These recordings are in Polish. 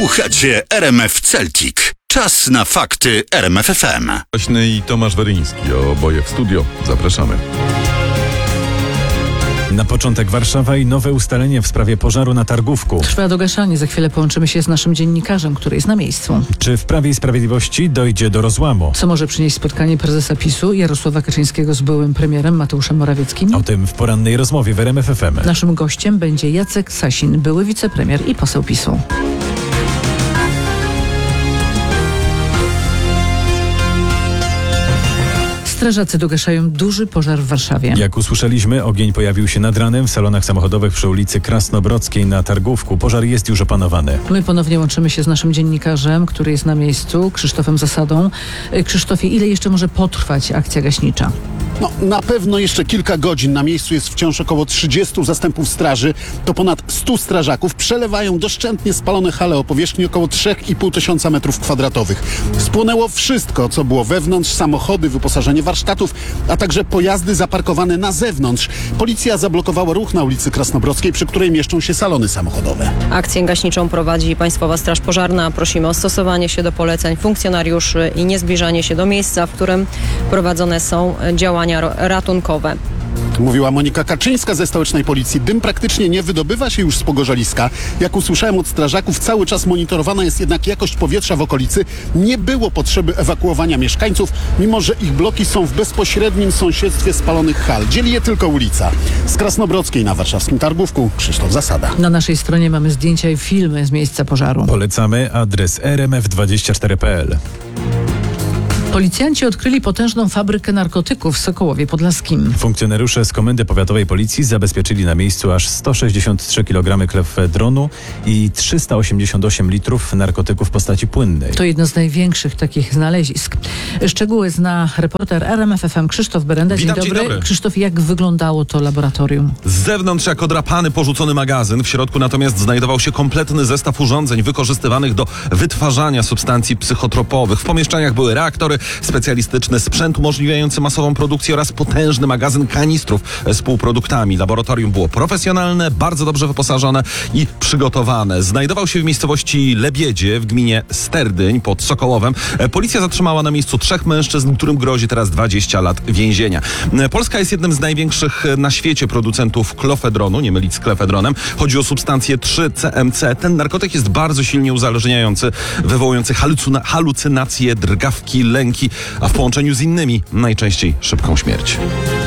Słuchacie RMF Celtic. Czas na fakty RMF FM. I Tomasz Weryński, oboje w studio. Zapraszamy. Na początek Warszawa i nowe ustalenie w sprawie pożaru na Targówku. Trwa dogaszanie. Za chwilę połączymy się z naszym dziennikarzem, który jest na miejscu. Czy w Prawie i Sprawiedliwości dojdzie do rozłamu? Co może przynieść spotkanie prezesa PiS-u Jarosława Kaczyńskiego z byłym premierem Mateuszem Morawieckim? O tym w porannej rozmowie w RMF FM. Naszym gościem będzie Jacek Sasin, były wicepremier i poseł PiS-u. Strażacy dogaszają duży pożar w Warszawie. Jak usłyszeliśmy, ogień pojawił się nad ranem w salonach samochodowych przy ulicy Krasnobrodzkiej na Targówku. Pożar jest już opanowany. My ponownie łączymy się z naszym dziennikarzem, który jest na miejscu, Krzysztofem Zasadą. Krzysztofie, ile jeszcze może potrwać akcja gaśnicza? Na pewno jeszcze kilka godzin. Na miejscu jest wciąż około 30 zastępów straży. To ponad 100 strażaków. Przelewają doszczętnie spalone hale o powierzchni około 3,5 tysiąca metrów kwadratowych. Spłonęło wszystko, co było wewnątrz, samochody, wyposażenie warsztatów, a także pojazdy zaparkowane na zewnątrz. Policja zablokowała ruch na ulicy Krasnobrodzkiej, przy której mieszczą się salony samochodowe. Akcję gaśniczą prowadzi Państwowa Straż Pożarna. Prosimy o stosowanie się do poleceń funkcjonariuszy i niezbliżanie się do miejsca, w którym prowadzone są działania ratunkowe. Mówiła Monika Kaczyńska ze stołecznej policji. Dym praktycznie nie wydobywa się już z pogorzeliska. Jak usłyszałem od strażaków, cały czas monitorowana jest jednak jakość powietrza w okolicy. Nie było potrzeby ewakuowania mieszkańców, mimo że ich bloki są w bezpośrednim sąsiedztwie spalonych hal. Dzieli je tylko ulica. Z Krasnobrodzkiej na warszawskim Targówku Krzysztof Zasada. Na naszej stronie mamy zdjęcia i filmy z miejsca pożaru. Polecamy adres rmf24.pl. Policjanci odkryli potężną fabrykę narkotyków w Sokołowie Podlaskim. Funkcjonariusze z Komendy Powiatowej Policji zabezpieczyli na miejscu aż 163 kg klefedronu i 388 litrów narkotyków w postaci płynnej. To jedno z największych takich znalezisk. Szczegóły zna reporter RMF FM Krzysztof Berenda. Witam, dzień dobry. Krzysztof, jak wyglądało to laboratorium? Z zewnątrz jak odrapany, porzucony magazyn. W środku natomiast znajdował się kompletny zestaw urządzeń wykorzystywanych do wytwarzania substancji psychotropowych. W pomieszczeniach były reaktory, specjalistyczny sprzęt umożliwiający masową produkcję oraz potężny magazyn kanistrów z półproduktami. Laboratorium było profesjonalne, bardzo dobrze wyposażone i przygotowane. Znajdował się w miejscowości Lebiedzie w gminie Sterdyń pod Sokołowem. Policja zatrzymała na miejscu 3 mężczyzn, którym grozi teraz 20 lat więzienia. Polska jest jednym z największych na świecie producentów klofedronu, nie mylić z klefedronem. Chodzi o substancję 3-CMC. Ten narkotyk jest bardzo silnie uzależniający, wywołujący halucynacje, drgawki, lęki, a w połączeniu z innymi najczęściej szybką śmierć.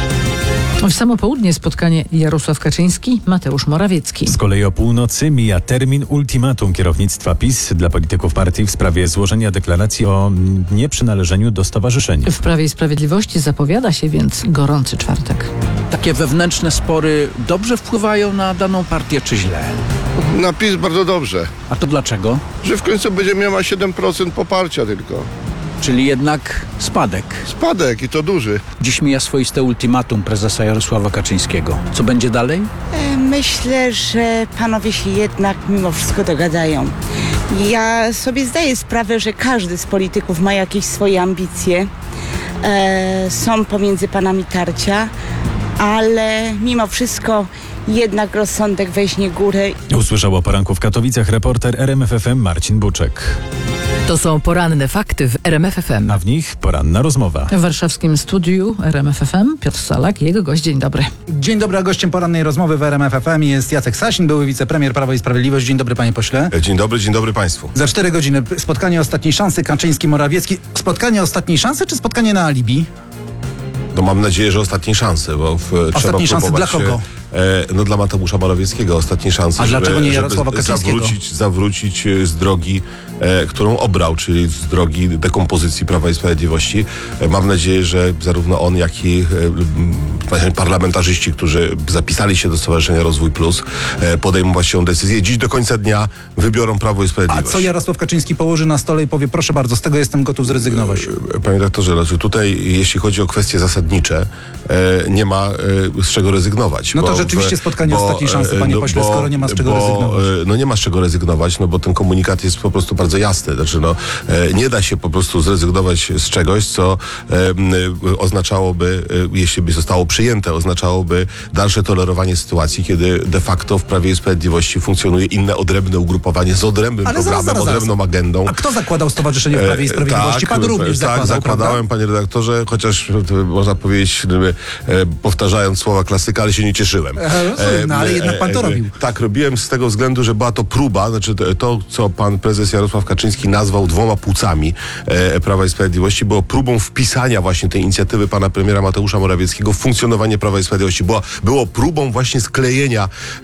W samo południe spotkanie Jarosław Kaczyński, Mateusz Morawiecki. Z kolei o północy mija termin ultimatum kierownictwa PiS dla polityków partii w sprawie złożenia deklaracji o nieprzynależeniu do stowarzyszenia. W Prawie i Sprawiedliwości zapowiada się więc gorący czwartek. Takie wewnętrzne spory dobrze wpływają na daną partię, czy źle? Na PiS bardzo dobrze, A to dlaczego? że w końcu będzie miała 7% poparcia tylko. Czyli jednak spadek. Spadek i to duży. Dziś mija swoiste ultimatum prezesa Jarosława Kaczyńskiego. Co będzie dalej? Myślę, że panowie się jednak mimo wszystko dogadają. Ja sobie zdaję sprawę, że każdy z polityków ma jakieś swoje ambicje. Są pomiędzy panami tarcia, ale mimo wszystko jednak rozsądek weźmie górę. Usłyszał o poranku w Katowicach reporter RMF FM Marcin Buczek. To są poranne fakty w RMF FM. A w nich poranna rozmowa. W warszawskim studiu RMF FM Piotr Salak, jego gość. Dzień dobry. Dzień dobry, a gościem porannej rozmowy w RMF FM jest Jacek Sasin, były wicepremier Prawa i Sprawiedliwość. Dzień dobry, panie pośle. Dzień dobry państwu. Za 4 godziny spotkanie ostatniej szansy Kaczyński-Morawiecki. Spotkanie ostatniej szansy czy spotkanie na alibi? No mam nadzieję, że ostatniej szansy, bo Ostatniej szansy dla kogo? Dla Mateusza Morawieckiego ostatniej szansy, A dlaczego nie Jarosława Kaczyńskiego? zawrócić z drogi, którą obrał, czyli z drogi dekompozycji Prawa i Sprawiedliwości. Mam nadzieję, że zarówno on, jak i parlamentarzyści, którzy zapisali się do Stowarzyszenia Rozwój Plus, podejmą właściwą decyzję. Dziś do końca dnia wybiorą Prawo i A Sprawiedliwość. co Jarosław Kaczyński położy na stole i powie, proszę bardzo, z tego jestem gotów zrezygnować? Panie redaktorze, tutaj jeśli chodzi o kwestie zasadnicze, nie ma z czego rezygnować. No to rzeczywiście spotkanie ostatniej szansy, panie pośle, skoro nie ma z czego rezygnować. No nie ma z czego rezygnować, no bo ten komunikat jest po prostu bardzo jasny. Znaczy, no, nie da się po prostu zrezygnować z czegoś, co oznaczałoby, jeśli by zostało przyjęte, oznaczałoby dalsze tolerowanie sytuacji, kiedy de facto w Prawie i Sprawiedliwości funkcjonuje inne odrębne ugrupowanie z odrębnym programem, odrębną agendą. A kto zakładał stowarzyszenie w Prawie i Sprawiedliwości? Pan również zakładał, zakładałem, panie redaktorze, chociaż można powiedzieć, powtarzając słowa klasyka, ale się nie cieszyłem. No ale jednak pan to robił. Tak, robiłem z tego względu, że była to próba, znaczy to, co pan prezes Jarosław Kaczyński nazwał dwoma płucami Prawa i Sprawiedliwości, było próbą wpisania właśnie tej inicjatywy pana premiera Mateusza Morawieckiego w funkcjonowanie Prawa i Sprawiedliwości. Było próbą właśnie sklejenia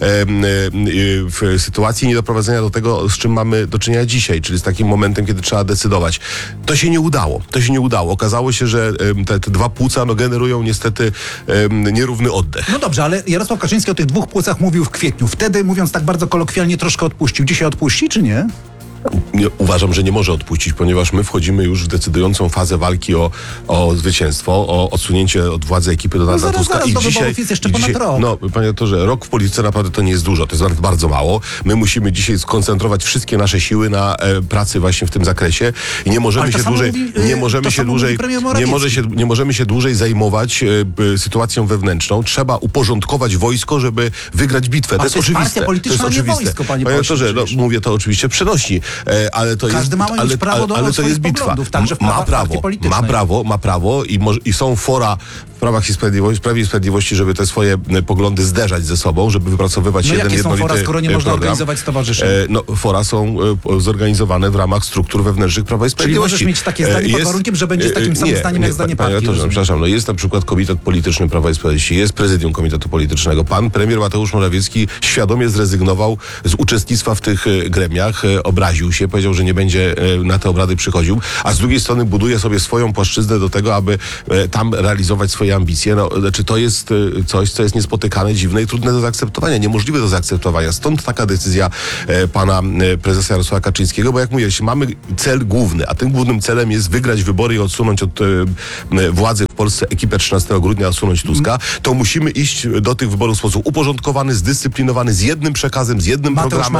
w sytuacji i niedoprowadzenia do tego, z czym mamy do czynienia dzisiaj, czyli z takim momentem, kiedy trzeba decydować. To się nie udało. Okazało się, że te dwa płuca generują niestety nierówny oddech. No dobrze, ale Jarosław Kaczyński o tych dwóch płucach mówił w kwietniu. Wtedy, mówiąc tak bardzo kolokwialnie, troszkę odpuścił. Dzisiaj odpuści, czy nie? Uważam, że nie może odpuścić, ponieważ my wchodzimy już w decydującą fazę walki o zwycięstwo, o odsunięcie od władzy ekipy Donalda Tuska. I dzisiaj jest jeszcze ponad rok. No, panie doktorze, rok w polityce naprawdę to nie jest dużo, to jest nawet bardzo mało. My musimy dzisiaj skoncentrować wszystkie nasze siły na pracy właśnie w tym zakresie i nie możemy się dłużej zajmować sytuacją wewnętrzną. Trzeba uporządkować wojsko, żeby wygrać bitwę. To jest oczywiste. Partia polityczna, nie wojsko, panie doktorze, mówię to oczywiście przenosi. Ale to każdy ma mieć prawo do swoich poglądów, także w partii politycznej. Ma prawo i są fora w Prawie i Sprawiedliwości, żeby te swoje poglądy zderzać ze sobą, żeby wypracowywać jeden jednolity program. Jakie są fora, skoro nie można organizować stowarzyszeń? Fora są zorganizowane w ramach struktur wewnętrznych Prawa i Sprawiedliwości. Czyli możesz mieć takie zdanie pod warunkiem, że będzie takim samym zdaniem jak zdanie partii. Przepraszam, jest na przykład Komitet Polityczny Prawa i Sprawiedliwości, jest prezydium Komitetu Politycznego. Pan premier Mateusz Morawiecki świadomie zrezygnował z uczestnictwa w tych gremiach, obraził się, powiedział, że nie będzie na te obrady przychodził, a z drugiej strony buduje sobie swoją płaszczyznę do tego, aby tam realizować swoje ambicje. Znaczy to jest coś, co jest niespotykane, dziwne i trudne do zaakceptowania, niemożliwe do zaakceptowania. Stąd taka decyzja pana prezesa Jarosława Kaczyńskiego, bo jak mówię, jeśli mamy cel główny, a tym głównym celem jest wygrać wybory i odsunąć od władzy w Polsce ekipę 13 grudnia, odsunąć Tuska, to musimy iść do tych wyborów w sposób uporządkowany, zdyscyplinowany, z jednym przekazem, z jednym programem,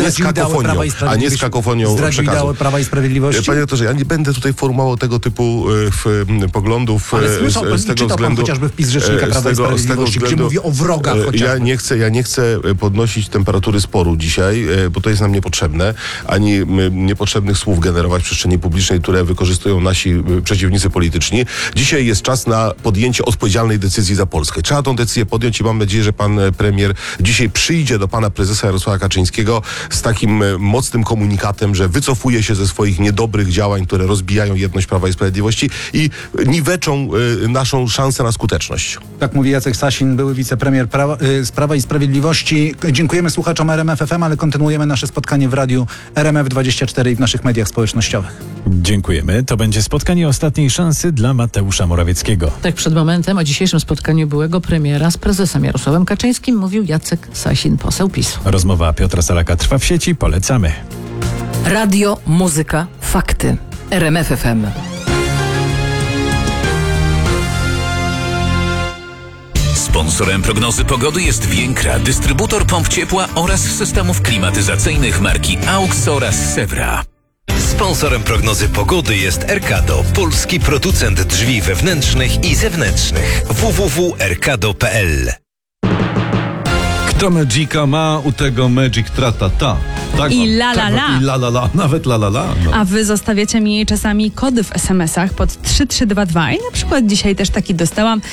a nie z kakofonią zdradził ideały Prawa i Sprawiedliwości. Panie doktorze, ja nie będę tutaj formułował tego typu poglądów. Ale z tego względu, pan chociażby wpis rzecznika Prawa i Sprawiedliwości, gdzie mówi o wrogach chociażby. Ja nie chcę podnosić temperatury sporu dzisiaj, bo to jest nam niepotrzebne, ani niepotrzebnych słów generować w przestrzeni publicznej, które wykorzystują nasi przeciwnicy polityczni. Dzisiaj jest czas na podjęcie odpowiedzialnej decyzji za Polskę. Trzeba tą decyzję podjąć i mam nadzieję, że pan premier dzisiaj przyjdzie do pana prezesa Jarosława Kaczyńskiego z takim mocnym komunikatem, że wycofuje się ze swoich niedobrych działań, które rozbijają jedność Prawa i Sprawiedliwości i niweczą naszą szansę na skuteczność. Tak mówi Jacek Sasin, były wicepremier z Prawa i Sprawiedliwości. Dziękujemy słuchaczom RMF FM, ale kontynuujemy nasze spotkanie w radiu RMF24 i w naszych mediach społecznościowych. Dziękujemy. To będzie spotkanie ostatniej szansy dla Mateusza Morawieckiego. Tak przed momentem o dzisiejszym spotkaniu byłego premiera z prezesem Jarosławem Kaczyńskim mówił Jacek Sasin, poseł PiS-u. Rozmowa Piotra Salaka trwa w sieci. Polecamy. Radio, muzyka, fakty. RMF FM. Sponsorem prognozy pogody jest Więkra, dystrybutor pomp ciepła oraz systemów klimatyzacyjnych marki AUX oraz Sewra. Sponsorem prognozy pogody jest Erkado, polski producent drzwi wewnętrznych i zewnętrznych. www.erkado.pl. Kto Magica ma, u tego Magic tratata. Tak, I la la la. I la la la, nawet la la la. No. A wy zostawiacie mi czasami kody w SMS-ach pod 3322 i na przykład dzisiaj też taki dostałam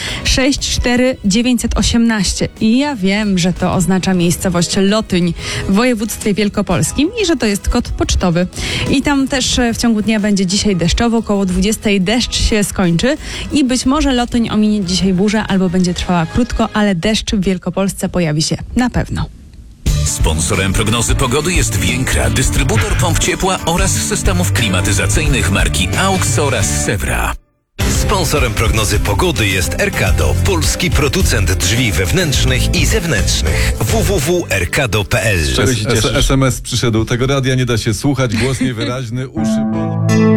64918 i ja wiem, że to oznacza miejscowość Lotyń w województwie wielkopolskim i że to jest kod pocztowy. I tam też w ciągu dnia będzie dzisiaj deszczowo, koło 20 deszcz się skończy i być może Lotyń ominie dzisiaj burza albo będzie trwała krótko, ale deszcz w Wielkopolsce pojawi się na pewno. Sponsorem prognozy pogody jest Więkra, dystrybutor pomp ciepła oraz systemów klimatyzacyjnych marki AUX oraz Sewra. Sponsorem prognozy pogody jest Erkado, polski producent drzwi wewnętrznych i zewnętrznych. www.erkado.pl. SMS przyszedł, tego radia nie da się słuchać, głos niewyraźny, uszy bolą.